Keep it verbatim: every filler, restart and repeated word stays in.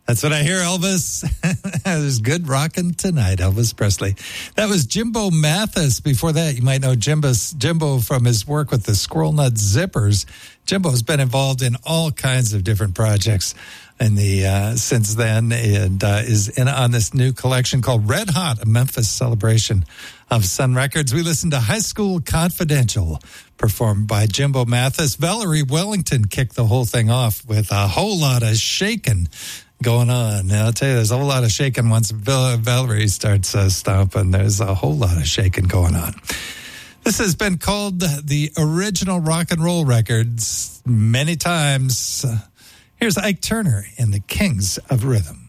That's what I hear, Elvis. There's good rockin' tonight, Elvis Presley. That was Jimbo Mathis. Before that, you might know Jimbo's, Jimbo from his work with the Squirrel Nut Zippers. Jimbo's been involved in all kinds of different projects in the uh, since then, and uh, is in on this new collection called Red Hot, a Memphis celebration of Sun Records. We listened to High School Confidential, performed by Jimbo Mathis. Valerie Wellington kicked the whole thing off with a whole lot of shaking going on. Now, I'll tell you, there's a whole lot of shaking once Valerie starts uh, stomping. There's a whole lot of shaking going on. This has been called the original rock and roll records many times. Here's Ike Turner and the Kings of Rhythm.